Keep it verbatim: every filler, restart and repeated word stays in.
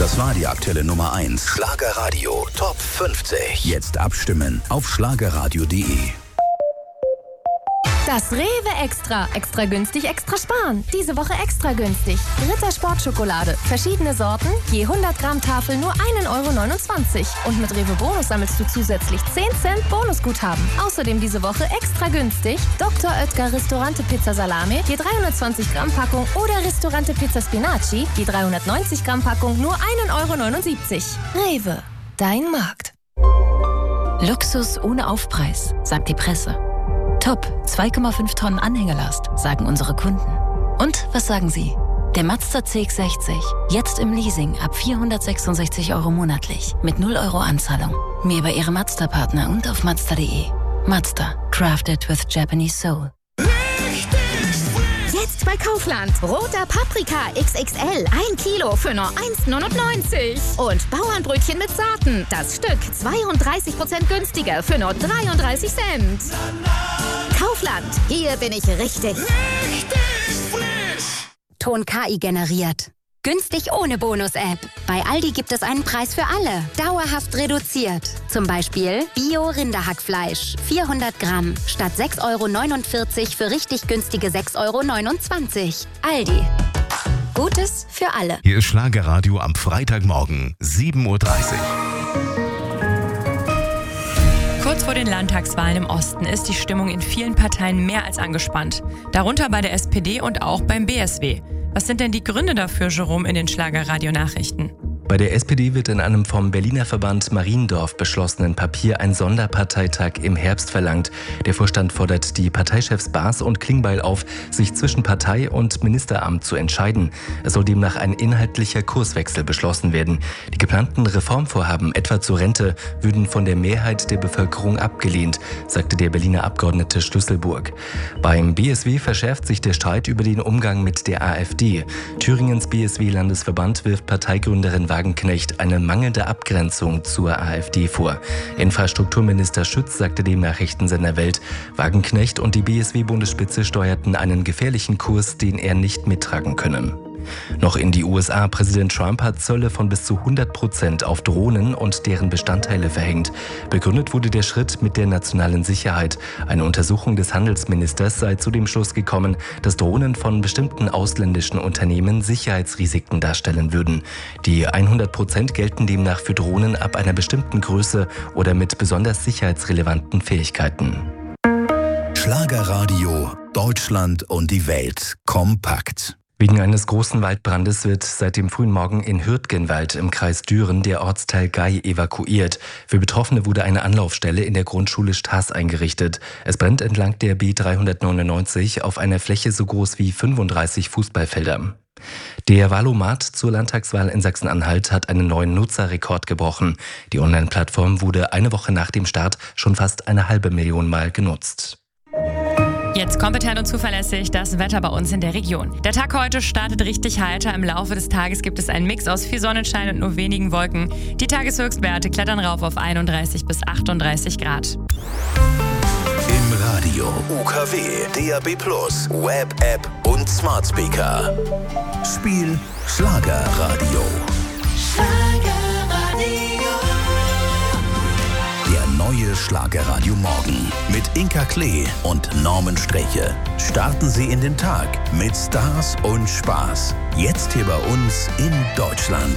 Das war die aktuelle Nummer eins. Schlagerradio Top fünfzig. Jetzt abstimmen auf schlagerradio punkt de. Das Rewe Extra. Extra günstig, extra sparen. Diese Woche extra günstig. Ritter Sportschokolade. Verschiedene Sorten, je hundert Gramm Tafel nur ein Euro neunundzwanzig. Und mit Rewe Bonus sammelst du zusätzlich zehn Cent Bonusguthaben. Außerdem diese Woche extra günstig Doktor Oetker Ristorante Pizza Salami, je dreihundertzwanzig Gramm Packung oder Ristorante Pizza Spinaci, je dreihundertneunzig Gramm Packung nur ein Euro neunundsiebzig. Rewe, dein Markt. Luxus ohne Aufpreis, sagt die Presse. Top, zwei Komma fünf Tonnen Anhängerlast, sagen unsere Kunden. Und was sagen Sie? Der Mazda C X sechzig, jetzt im Leasing ab vierhundertsechsundsechzig Euro monatlich, mit null Euro Anzahlung. Mehr bei Ihrem Mazda-Partner und auf mazda punkt de. Mazda, crafted with Japanese soul. Jetzt bei Kaufland. Roter Paprika X X L. ein Kilo für nur eins neunundneunzig. Und Bauernbrötchen mit Saaten. Das Stück zweiunddreißig Prozent günstiger für nur dreiunddreißig Cent. Kaufland. Hier bin ich richtig. Richtig frisch. Ton K I generiert. Günstig ohne Bonus-App. Bei Aldi gibt es einen Preis für alle. Dauerhaft reduziert. Zum Beispiel Bio-Rinderhackfleisch. vierhundert Gramm. Statt sechs Euro neunundvierzig für richtig günstige sechs Euro neunundzwanzig. Aldi. Gutes für alle. Hier ist Schlagerradio am Freitagmorgen, sieben Uhr dreißig. Kurz vor den Landtagswahlen im Osten ist die Stimmung in vielen Parteien mehr als angespannt. Darunter bei der S P D und auch beim B S W. Was sind denn die Gründe dafür, Jerome, in den Schlagerradio-Nachrichten? Bei der S P D wird in einem vom Berliner Verband Mariendorf beschlossenen Papier ein Sonderparteitag im Herbst verlangt. Der Vorstand fordert die Parteichefs Baas und Klingbeil auf, sich zwischen Partei und Ministeramt zu entscheiden. Es soll demnach ein inhaltlicher Kurswechsel beschlossen werden. Die geplanten Reformvorhaben, etwa zur Rente, würden von der Mehrheit der Bevölkerung abgelehnt, sagte der Berliner Abgeordnete Schlüsselburg. Beim B S W verschärft sich der Streit über den Umgang mit der AfD. Thüringens B S W-Landesverband wirft Parteigründerin Wagenknecht eine mangelnde Abgrenzung zur AfD vor. Infrastrukturminister Schütz sagte dem Nachrichtensender Welt, Wagenknecht und die B S W-Bundesspitze steuerten einen gefährlichen Kurs, den er nicht mittragen könne. Noch in die U S A. Präsident Trump hat Zölle von bis zu hundert Prozent auf Drohnen und deren Bestandteile verhängt. Begründet wurde der Schritt mit der nationalen Sicherheit. Eine Untersuchung des Handelsministers sei zu dem Schluss gekommen, dass Drohnen von bestimmten ausländischen Unternehmen Sicherheitsrisiken darstellen würden. Die hundert Prozent gelten demnach für Drohnen ab einer bestimmten Größe oder mit besonders sicherheitsrelevanten Fähigkeiten. Schlagerradio, Deutschland und die Welt kompakt. Wegen eines großen Waldbrandes wird seit dem frühen Morgen in Hürtgenwald im Kreis Düren der Ortsteil Gay evakuiert. Für Betroffene wurde eine Anlaufstelle in der Grundschule Staß eingerichtet. Es brennt entlang der B dreihundertneunundneunzig auf einer Fläche so groß wie fünfunddreißig Fußballfelder. Der Valomat zur Landtagswahl in Sachsen-Anhalt hat einen neuen Nutzerrekord gebrochen. Die Online-Plattform wurde eine Woche nach dem Start schon fast eine halbe Million Mal genutzt. Jetzt kompetent und zuverlässig das Wetter bei uns in der Region. Der Tag heute startet richtig heiter. Im Laufe des Tages gibt es einen Mix aus viel Sonnenschein und nur wenigen Wolken. Die Tageshöchstwerte klettern rauf auf einunddreißig bis achtunddreißig Grad. Im Radio, U K W, D A B plus, Web-App und Smart Speaker. Spiel Schlagerradio. Schlagerradio. Der neue Schlagerradio Morgen mit Inka Klee und Norman Streche. Starten Sie in den Tag mit Stars und Spaß. Jetzt hier bei uns in Deutschland.